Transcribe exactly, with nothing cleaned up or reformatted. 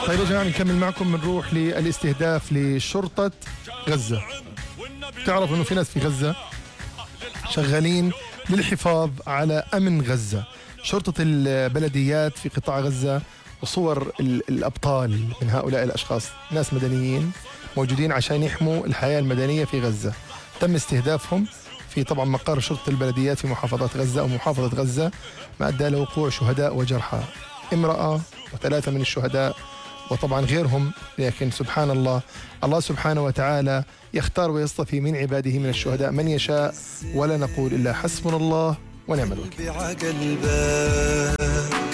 طيب يا جماعة نكمل معكم، بنروح للاستهداف لشرطة غزة. تعرفوا انه في ناس في غزة شغالين للحفاظ على امن غزة. شرطة البلديات في قطاع غزة وصور الابطال من هؤلاء الاشخاص، ناس مدنيين موجودين عشان يحموا الحياة المدنية في غزة. تم استهدافهم في طبعا مقر شرطة البلديات في محافظة غزة أو محافظة غزة، ما أدى لوقوع شهداء وجرحى، امرأة وثلاثة من الشهداء وطبعا غيرهم. لكن سبحان الله، الله سبحانه وتعالى يختار ويصطفي من عباده من الشهداء من يشاء، ولا نقول إلا حسبنا الله ونعم الوكيل.